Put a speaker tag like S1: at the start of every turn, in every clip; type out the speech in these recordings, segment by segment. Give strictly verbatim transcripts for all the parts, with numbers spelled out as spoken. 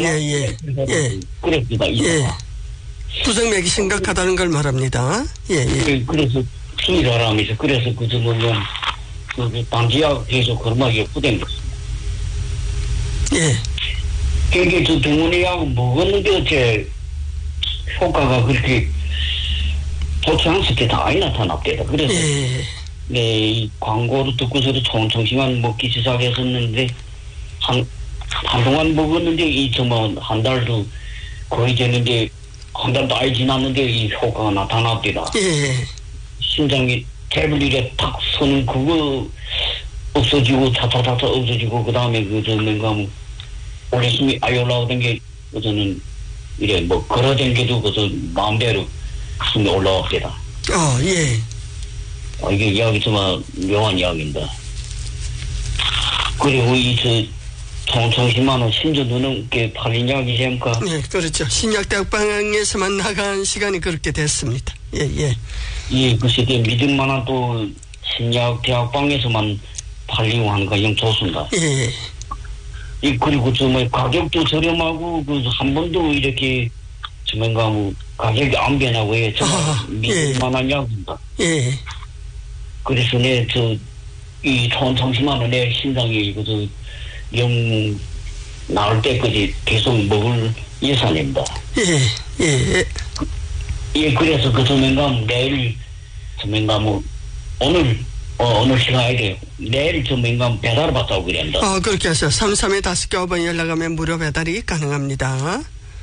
S1: 예, 예. 예.
S2: 그랬습니다.
S1: 예. 부정맥이 심각하다는 걸 말합니다. 예, 예.
S2: 그래서 피를 하면서 그래서 그 정도면 그 단지약 계속 걸막이 부된 것입니다.
S1: 예.
S2: 그게 저 병원에 약 먹었는데 제 효과가 그렇게 좋지 않을 때 다 나타났대요. 그래서
S1: 예.
S2: 네, 이 광고를 듣고서도 총총시만 먹기 시작했었는데 한 한동안 먹었는데 이 정말 한 달도 거의 됐는데 한 달도 아예 지났는데 이 효과가 나타났대다.
S1: 예.
S2: 심장이 태블릿에 탁 서는 그거 없어지고 차차차차 없어지고 그 다음에 그저 뭔가 뭐 올레심이 아예 올라오던 게 저는 이래 뭐 걸어댕겨도 그저 마음대로 숨이 올라왔대다.
S1: 어, 예.
S2: 아, 이게 이야기 정말 묘한 이야기입니다. 그리고 이 저 총총십만 원 심지어 넘게 팔린 약이 잼까.
S1: 예, 그렇죠. 신약대학방에서만 나간 시간이 그렇게 됐습니다. 예, 예.
S2: 예, 그 시대 믿을만한 또 신약 대학방에서만 팔리고 하는 거 영 좋습니다.
S1: 예.
S2: 이 그리고 정말 가격도 저렴하고 그 한 번도 이렇게 정말 뭐 가격이 안 변하고 예, 정말
S1: 아,
S2: 믿을만한
S1: 예.
S2: 약입니다.
S1: 예.
S2: 그래서 내 저 이 총총십만 원 내 신장이 이거 저 영 나올 때까지 계속 먹을 예산입니다.
S1: 예. 예.
S2: 예, 그래서 그 조명감 내일 조명감 뭐 오늘 어, 오늘 시간에 돼요. 내일 조명감 배달을 받자고 그랬다.
S1: 어, 그렇게 해서 삼삼에 다섯 개 번 연락하면 무료 배달이 가능합니다.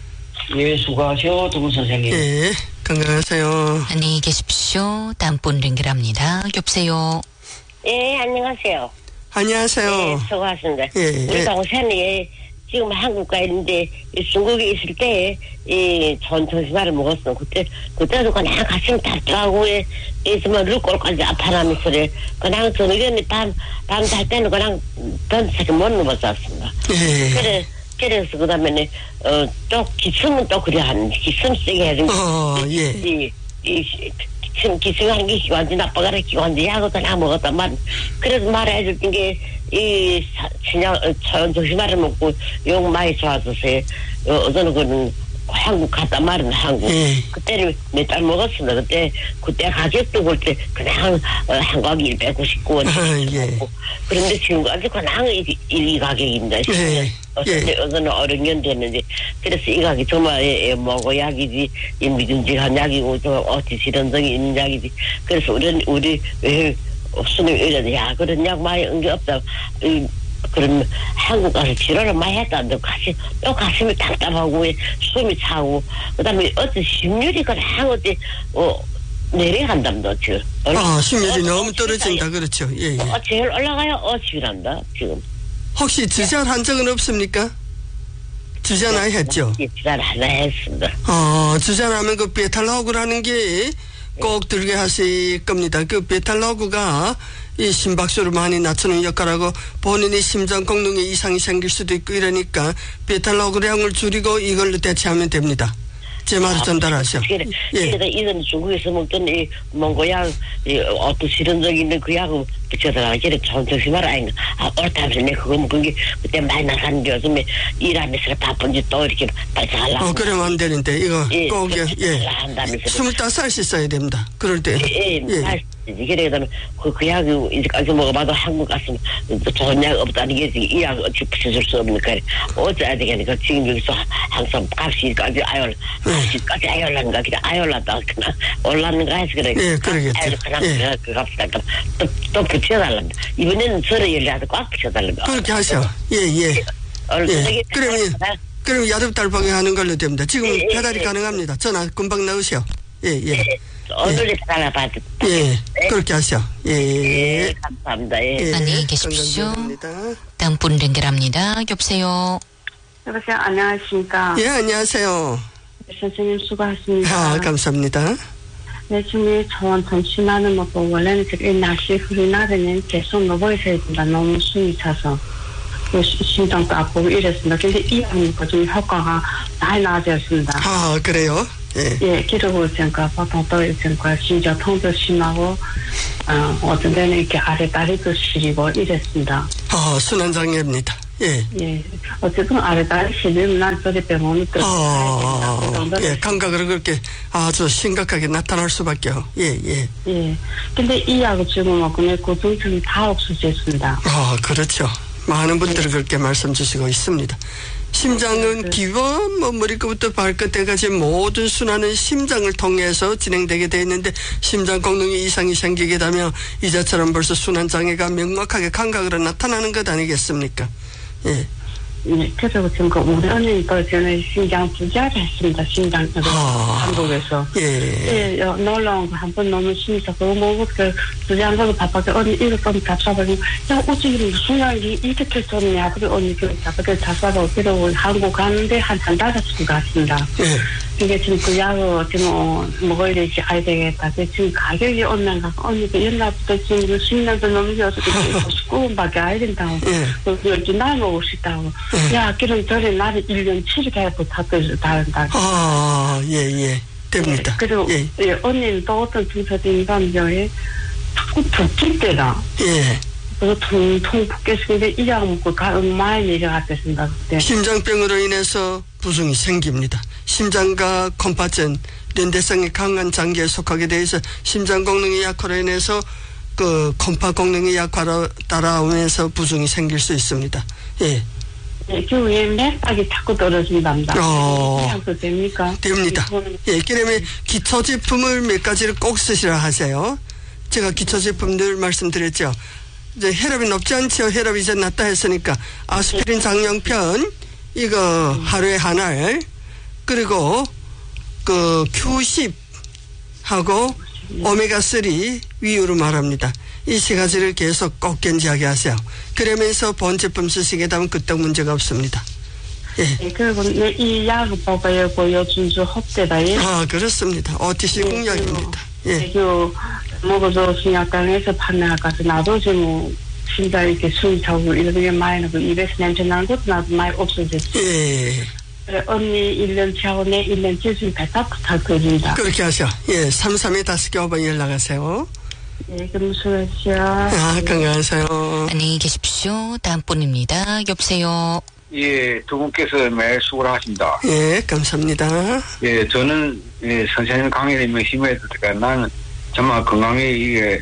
S2: 예, 수고하세요, 두분 선생님.
S1: 예, 건강하세요.
S3: 안녕히 계십시오. 다음 분 연결합니다. 여보세요.
S4: 예, 안녕하세요.
S1: 안녕하세요.
S4: 예, 수고하십니다.
S1: 예,
S4: 우리
S1: 예.
S4: 동생이 지금 한국 가 있는데 중국에 있을 때 이 전통시마를 먹었어. 그때 그때도 그냥 가슴 답답하고 있으면 루꼴까지 아파나면서 그래. 그냥 저녁에 밤밤 잘 때는 그냥 던지게 못 누웠었습니다.
S1: 예.
S4: 그래. 그래서 그다음에 어또 기침은 또 그래 한 기침 세게 해준
S1: 어, 예.
S4: 이, 이 기침 기침한 게 기관지 나빠가라 기관지 약을 그냥 먹었단 말. 그래서 말해줄 게이 신약 전통시마를 먹고 욕 많이 좋아졌어요. 어, 어제는 그는 한국 갔단 말은 한국.
S1: 예.
S4: 그때는 몇 달 먹었습니다. 그때 그때 가격도 볼 때 그냥 어, 한 가기 백오십구 원.
S1: 아, 예.
S4: 그런데 지금까지 그냥 이, 이 가격입니다.
S1: 예.
S4: 어제 어제는 어른 년 됐는데 그래서 이 가격이 정말 예, 뭐고 약이지 이 믿음직한 약이고 또 어찌 실현성이 있는 약이지. 그래서 우리 우리 왜 없으면 이래도 야 그런 약 많이 온 게 없다. 이, 그러면 한국 가서 치료를 많이 했다는데 가시 또 가슴이 답답하고 숨이 차고 그다음에 어떤 심률이 그냥 어디 어 내려간답니다 지금.
S1: 아, 심률이 너무 떨어진다. 그렇죠. 예, 예.
S4: 어, 제일 올라가야 어지간다 지금.
S1: 혹시 주जार 한 적은 없습니까? 주जार 하나 했죠?
S4: 주जार 하나 했습니다.
S1: 어, 주잘하면 그 베탈로그라는 게 꼭 들게 하실 겁니다. 그 베탈로그가 이 심박수를 많이 낮추는 역할하고 본인이 심장功能에 이상이 생길 수도 있고 이러니까 베탈로그량을 줄이고 이걸로 대체하면 됩니다. 제 말을 전달하셔.
S4: 그래,
S1: 예.
S4: 그래, 이건 중국에서 먹던 이 몽고 약, 이 어떤 실현적 있는 그 약을 붙여서 그래 전통시마를 아닌가. 아, 옳다면서 내가 그거 먹은 게 그때 많이 나갔는데 요즘에 일하면서 바쁜지 또 이렇게 빨리 잘라고.
S1: 어, 그러면 안 되는데 이거
S4: 예,
S1: 꼭 예. 예.
S4: 한다면서.
S1: 스물다섯 살씩 써야 됩니다. 그럴 때.
S4: 예, 예.
S1: 예.
S4: 그래, 그다음에 그, 그 약이 이제까지 먹어봐도 한국 갔으면 좋은 약 없다는 게 이 약 어찌 붙여줄 수 없으니까 어쩌야 되겠니까 지금 여기서 항상 값이까지 아열, 값이까지 아열란가 그냥 아열란다 그냥 올랐는가 해서 그래.
S1: 예, 그러겠죠.
S4: 그냥
S1: 예.
S4: 그 값이다. 또, 또 붙여달랍니다. 이번에는 저를 열려서 꽉 붙여달랍니다.
S1: 그렇게 하셔. 예, 예. 예. 그러면, 그럼 야듭달방에 하는 걸로 됩니다. 지금
S4: 예, 예,
S1: 배달이
S4: 예.
S1: 가능합니다. 전화 금방 넣으셔. 예, 예.
S4: 예. 오늘이 하나 받
S1: 예,
S4: 네.
S1: 그렇게 하셔. 예.
S4: 예, 감사합니다. 예.
S1: 예.
S3: 안녕히 계십시오.
S1: 건강합니다.
S3: 다음 분 연결합니다. 여보세요.
S5: 여보세요. 안녕하십니까.
S1: 예, 안녕하세요.
S5: 네, 선생님 수고하셨습니다.
S1: 아, 감사합니다.
S5: 네, 지금 저원 전심하는 먹고 원래는 지금 날씨 흐린 날에는 계속 누워 있어야 된다. 너무 숨이 차서 그 심장도 아프고 이랬습니다. 근데 이 하니까 좀 효과가 많이 나아졌습니다.
S1: 아, 그래요? 예.
S5: 예, 기르고 있으니까 보통 또 있으니까 진짜 통도 심하고 어, 어떤 데는 이렇게 아래 다리도 시리고 이랬습니다.
S1: 아, 순환장애입니다. 예.
S5: 예. 어쨌든 아래다리 시비면 난 저리 병원을 또
S1: 아,
S5: 가야 된다. 그
S1: 예, 감각으로 그렇게 아주 심각하게 나타날 수밖에요. 예, 예.
S5: 예. 근데 이 약을 지금 먹으면 고통증이 다 없어졌습니다.
S1: 아, 그렇죠. 많은 분들이 그렇게 말씀 주시고 있습니다. 심장은 기본 뭐 머리끝부터 발끝까지 모든 순환은 심장을 통해서 진행되게 되어 있는데 심장功能이 이상이 생기게 되면 이자처럼 벌써 순환 장애가 명확하게 감각으로 나타나는 것 아니겠습니까? 예.
S5: 네, 그래서 지금 그 우리 언니도 저는 심장 부자를 했습니다. 심장
S1: 아.
S5: 한국에서.
S1: 예.
S5: 예, 놀러 온 거 한 번 너무 심해서 그거 뭐 그 부자한테도 바빠서 언니 이거 좀 잡숴버리고 야 어찌 무슨 약이 이렇게 좋냐 그래 언니 그 잡아서 잡숴서 그러고 한국 가는데 한 한 달쯤 갔습니다.
S1: 예.
S5: 이게 지금 그 약을 지금 어, 먹어야 되지 가야 되겠다. 지금 가격이 얼마나 언니 그 옛날부터 지금 그 십 년도 넘겨서 구십 원밖에 안 된다고.
S1: 예.
S5: 그 날 먹을 수 있다고.
S1: 예.
S5: 야, 그럼 저래 나를 일 년 칠 일 해도 다 다른다.
S1: 아, 예, 예. 됩니다.
S5: 예, 그리고
S1: 예.
S5: 예, 언니는 또 어떤 증세도 인간병에 자꾸 붓기 때다.
S1: 예.
S5: 그래서 통통 붓겠는데 이 약 먹고 가 많이 내려갔습니다. 그때.
S1: 심장병으로 인해서 부종이 생깁니다. 심장과 컴파전, 연대성이 강한 장기에 속하게 돼서 심장功能이 약화로 인해서 그 컴파功能이 약화로 따라오면서 부종이 생길 수 있습니다. 예.
S5: 예, 그 위에 맥박이 자꾸 떨어진답니다.
S1: 어.
S5: 이 약도 됩니까?
S1: 됩니다. 예, 그러면 기초 제품을 몇 가지를 꼭 쓰시라 하세요. 제가 기초 제품 늘 말씀드렸죠. 이제 혈압이 높지 않죠. 혈압이 이제 낮다 했으니까 아스피린 장량편 이거 하루에 한 알 그리고 그 큐십 하고 오메가삼 위유로 말합니다. 이 세 가지를 계속 꼭 견지하게 하세요. 그러면서 본 제품 쓰시게 되면 그때 문제가 없습니다. 예.
S5: 예, 그리고 이 약을 먹어야 요즘 저 헛되다. 예.
S1: 아, 그렇습니다. 오티씨 공약입니다. 예.
S5: 그 먹어서 신약당에서 판매할까서 나도 지금 심장 이렇게 숨 차고 이런 게 많이 나고 입에서 냄새 나는 것도 나도 많이 없어졌어.
S1: 예.
S5: 그래, 언니 일 년 차고 내 일 년 칠순 다 부탁드립니다.
S1: 그렇게 하셔. 예, 삼삼에 다섯 개 오번 연락하세요.
S5: 예, 그럼 수고하세요.
S1: 아, 건강하세요.
S3: 안녕히 계십시오. 다음 분입니다. 여보세요.
S6: 예, 두 분께서 매일 수고를 하십니다.
S1: 예, 감사합니다.
S6: 예, 저는, 예, 선생님 강의를 심해서, 나는 정말 건강에 이게,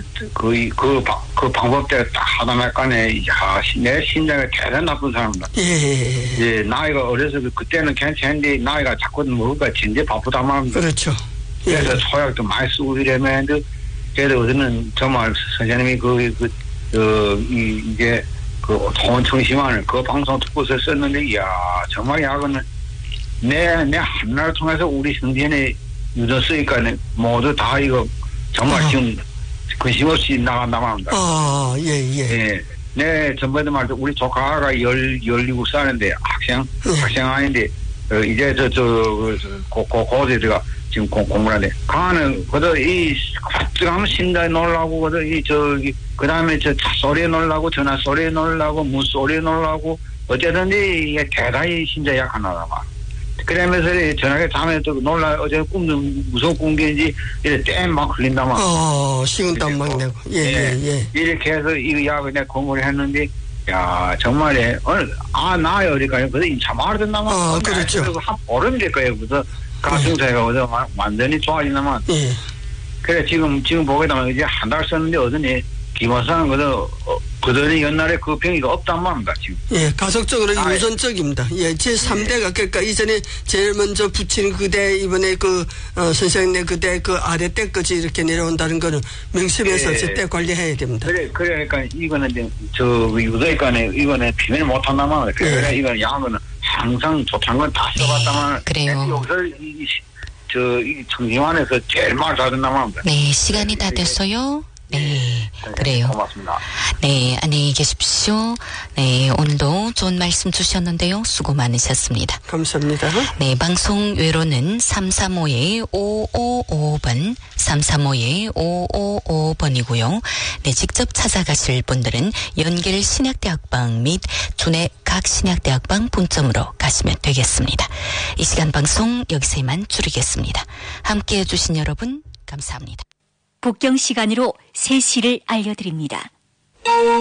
S6: 그, 그, 그 방법대로 딱 하다 말간에, 야, 내 심장이 대단히 나쁜 사람이다.
S1: 예.
S6: 예, 나이가 어려서 그때는 괜찮은데, 나이가 자꾸 먹을까 진짜 바쁘다 말입니다.
S1: 그렇죠. 예.
S6: 그래서 소약도 많이 쓰고 이러면, 그래도 우리는 정말 선생님이 그, 그, 그, 이, 이게, 그, 통원청심환을 그 방송 듣고서 썼는데, 이야, 정말 약은 내, 내 한나를 통해서 우리 성전에 유졌으니까 모두 다 이거 정말
S1: 아.
S6: 지금 근심 없이 나간다 말입니다.
S1: 아, 예, 예.
S6: 예. 내 전번에 말도 우리 조카가 열, 열일곱 살인데 학생,
S1: 예.
S6: 학생 아닌데, 어, 이제 저, 저, 그, 고, 고, 고대들가 지금 공, 공부를 하는데, 가는, 그저 이, 가면 심장에 놀라고, 그저 이, 저기, 그 다음에 저 차 소리에 놀라고, 전화 소리에 놀라고, 문 소리에 놀라고, 어쨌든지 이게 대단히 심장이 약하나다 말. 그러면서 전화기 잠에 또 놀라, 어제 꿈도 무서운 꿈인지, 이렇게 땜막 흘린다 말.
S1: 어, 식은땀 막 내고. 예, 예, 예.
S6: 이렇게 해서 이 약을 내가 공부를 했는데, 야, 정말에, 오늘, 아, 나요, 그러니까요. 그래서 이 참아야 된다 말.
S1: 아, 그렇죠.
S6: 그리고 한 보름 될 거예요. 그래서 가슴사가 그래서 완전히 좋아진다만.
S1: 예.
S6: 그래, 지금, 지금 보게 되면 이제 한 달 썼는데, 어전히, 기본상, 그저, 어, 그전에 옛날에 그 병이 없단 말입니다, 지금.
S1: 예, 가속적으로
S6: 아,
S1: 유전적입니다. 예, 제삼 대가, 그러니까 이전에 제일 먼저 붙인 그대, 이번에 그, 어, 선생님네 그대, 그 아래 때까지 이렇게 내려온다는 거는 명심해서
S6: 예.
S1: 제때 관리해야 됩니다.
S6: 그래, 그러니까 이거는 이제, 저, 유도니까는 이거는 비밀 못 한다만. 그래,
S1: 예.
S6: 이건 약은 항상 좋다는 건 다 써봤다만.
S3: 네, 그래요.
S6: 여기서 이, 이, 저, 이 청심환에서 제일 말 잘한단 말입니다.
S3: 네, 시간이 다 됐어요. 네, 그래요.
S6: 고맙습니다.
S3: 네, 안녕히 계십시오. 네, 오늘도 좋은 말씀 주셨는데요. 수고 많으셨습니다.
S1: 감사합니다.
S3: 네, 방송 외로는 삼삼오 오오오오 번, 삼삼오 오오오오 번이고요. 네, 직접 찾아가실 분들은 연길 신약대학방 및 준의 각 신약대학방 분점으로 가시면 되겠습니다. 이 시간 방송 여기서 이만 줄이겠습니다. 함께해 주신 여러분 감사합니다.
S7: 북경 시간으로 세 시를 알려드립니다.